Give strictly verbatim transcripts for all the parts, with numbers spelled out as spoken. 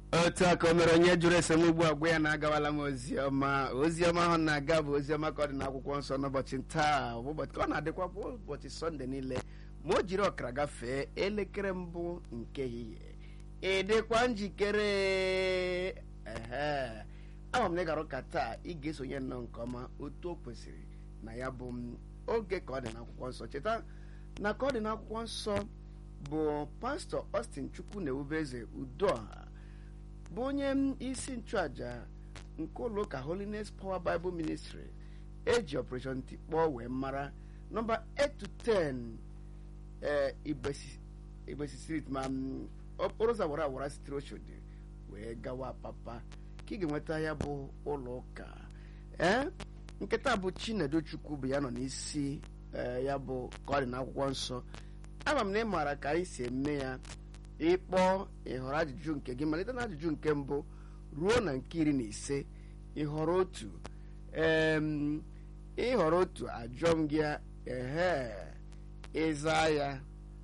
otu aka o mere onye jụrụ ese m ugbu a gwa ya na agawala m oziọma oziọma ahụ na-aga bụ oziọma ka ọ dị n'akwụkwọ nsọ n'ụbọchị taa ụbọchị ka ọ na-adịkwa bụ ụbọchị sọnde niile ma o jiri ọkara gafee elekere mbụ nke ehihie ịdịkwa njikere ehe ama m na ị gara ụka taa ị ga-esonye nnọọ nke ọma otu o kwesịrị na ya bụ oge ka ọ dị n'akwụkwọ nsọ cheta na ka ọ dị n'akwụkwọ nsọ bụ pastọ Austin Chukwu na Ewubeze Udoha bụ onye isi nchụaja nke ụlọ ụka Holiness Power Bible Ministry eji Operation Tikpọ wee mara nọmba eight to ten ee Igbesi Street ma okporo ụzọ awara awara sitere Oshodi wee gawa Papa ka ị ga-enweta ya bụ ụlọ ụka ee nketa bụ Chinedu Chukwu bụ ya nọ n'isi ya bụ ka ọ dị n'akwụkwọ nsọ ama m na ị maara ka anyị si eme ya ịkpọ ịhọrọ ajụjụ nke gị malite na ajụjụ nke mbụ ruo na nke iri na ise ịhọrọ otu ịhọrọ otu ajụọ m gị ehe ịza ya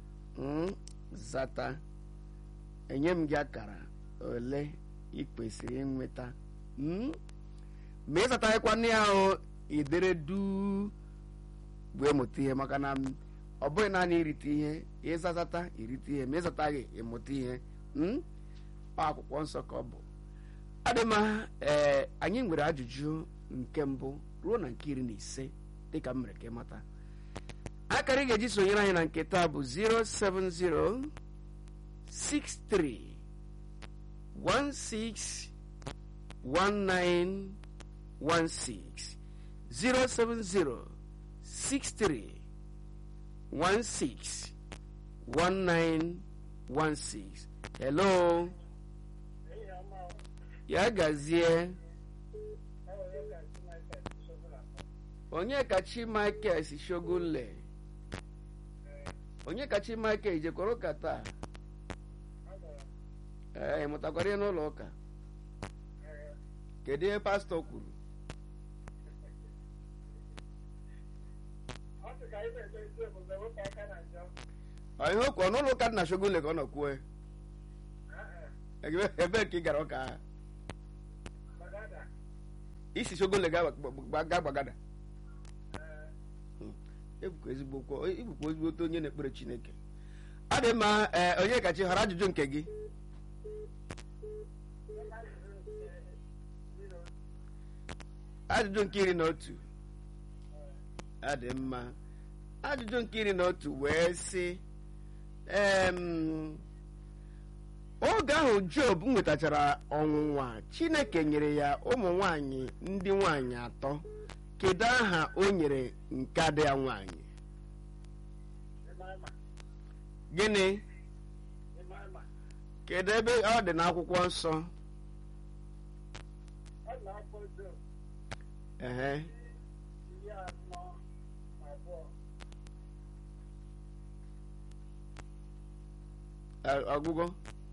zata enye m gị akara ole ị kwesịrị ịnweta ma ịzataghịkwa nne ya ahụ idere duu wee mụta ihe maka na ọ bụghị naanị irite ihe ịzazata irite ihe ma ịzataghị ịmụta ihe akwụkwọ nsọ ka ọ bụ adịma ee anyị nwere ajụjụ nke mbụ ruo na nke iri na ise dịka m mere ka ịmata akara ị ga-eji sonyere anyị na nke taa bụ zero seven zero six three one six one nine one six zero seven zero six three one six one nine one six. Hello. Ya gazie. Onye kachi Michael si Shogunle. Onye kachi Michael ijekwara ụka taa. Ee, mụtakwara ihe n'ụlọ ụka. Kedu ihe pastọ kwuru? Ihe okwu n'ụlọ ụka dị na Shogunle ka ọ nọ kwue ebe ka ị gara ụka ahụ isi Shogunle ga gbagada ebukwa ezigbo ezigbo onye na-ekpere Chineke ọ dị mma onye kachi họrọ ajụjụ nke gị ajụjụ nke iri na otu ọ dị mma ajụjụ nke iri na otu wee sị oge ahụ Job nwetachara ọnwụnwa Chineke nyere ya ụmụ nwanyị ndị nwanyị atọ kedu aha o nyere nke ada ya nwanyị gịnị kedu ebe ọ dị n'akwụkwọ nsọ ehe ọgwụgwọ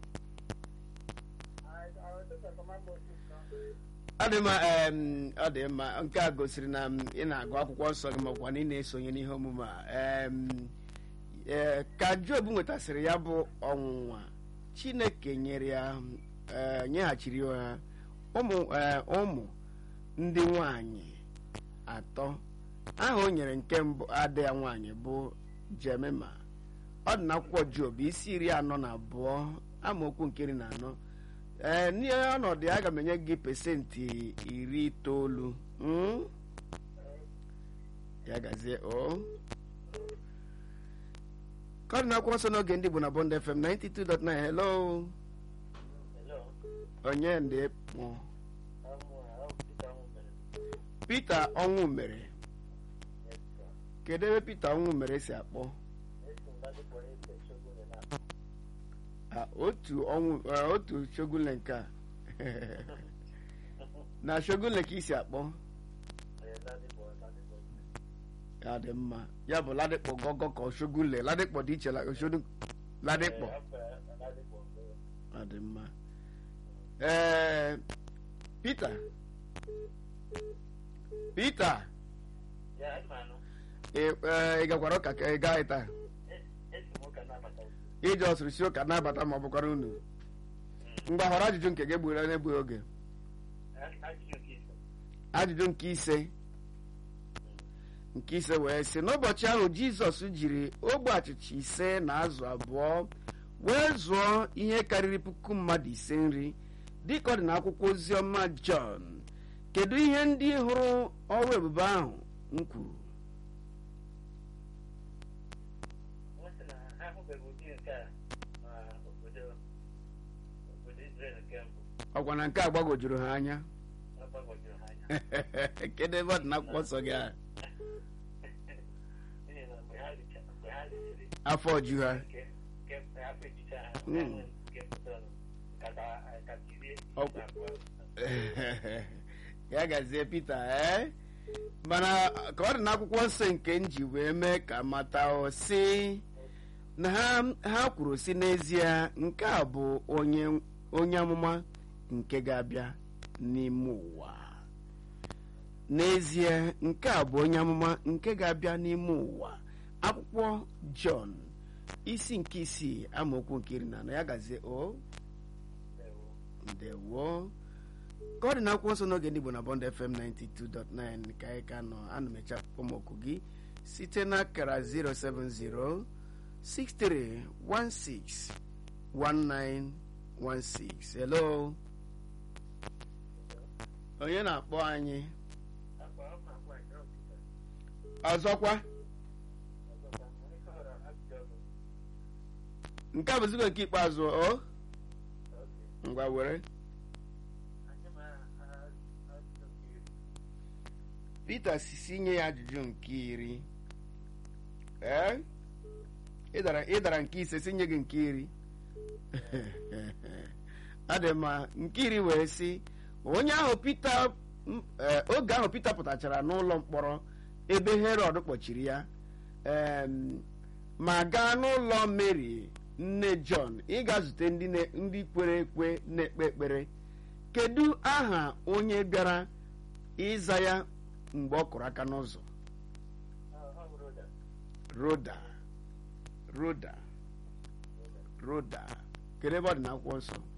ọ dị mma ọ dị mma nke a gosiri na ị na-agụ akwụkwọ nsọ gị makwa na ị na-esonye n'ihe omume a ka Job nwetasịrị ya bụ ọnwụnwa Chineke nyere ya nyeghachiri ya ụmụ ndị nwanyị atọ aha o nyere nke mbụ ada ya nwanyị bụ Jemima ọ dị n'akwụkwọ Job isi iri anọ na abụọ amaokwu nke iri na anọ ee n'ihe ọnọdụ aga m enye gị pesentị iri itoolu ya gazie o ka ọ dị n'akwụkwọ nsọ n'oge ndị Igbo na Bond F M ninety-two point nine. Hello onye ndị kpọ Peter ọnwụ mere kedu ebe Peter ọnwụ mere si akpọ otu ọnwụ otu Shogunle nke a na Shogunle ka isi akpọ ya dị mma ya bụ Ladikpọ gọgọ ka Shogunle Ladikpọ dị iche Ladikpọ ya dị mma ee Peter Peter ị gakwara ụka ka ị gaa taa ije ọsụrụ si ụka na-abata ma ọ bụkwara unu mgbe họrọ ajụjụ nke gị gburu na-egbughị oge ajụjụ nke ise nke ise wee sị n'ụbọchị ahụ Jizọs jiri ogbe achịcha ise na azụ abụọ wee zụọ ihe karịrị puku mmadụ ise nri dịka ọ dị n'akwụkwọ oziọma Jọn. kedu ihe ndị hụrụ ọrụ ebube ahụ m kwuru? ọkwa na nke a gbagwojuru ha anya kedu ebe ọ dị n'akwụkwọ nsọ gị a? afọ ju ha ya gazie Pita ee mana ka ọ dị n'akwụkwọ nsọ nke nji wee mee ka mata o si na ha ha kwuru si n'ezie nke a bụ onye onye amụma nke ga-abịa n'ime ụwa. n'ezie nke a bụ onye amụma nke ga-abịa n'ime ụwa. akwụkwọ Jọn isi nke isii amaokwu nke iri na anọ. ya gazie o ndewo ka ọ dị n'akwụkwọ nsọ n'oge ndị Igbo na Bond F M ninety-two point nine ka anyị ka nọ. ana m eche akpọmọkụ gị site n'akara zero seven zero six three one six one nine one six. hello onye na-akpọ anyị ọzọkwa? nke a bụzigo nke ikpeazụ o ngwa were. Pita sisi nye ya ajụjụ nke iri ee ịdara ịdara nke ise si nye gị nke iri adị mma. nke iri wee sị onye ahụ Pita oge ahụ Pita pụtachara n'ụlọ mkpọrọ ebe Herọd kpọchiri ya ma gaa n'ụlọ Mary nne Jọn ịga zute ndị kwere ekwe na-ekpe ekpere. kedu aha onye bịara ịza ya mgbe ọ kụrụ aka n'ụzọ? Roda Roda Roda kedu ebe ọ dị n'akwụkwọ nsọ?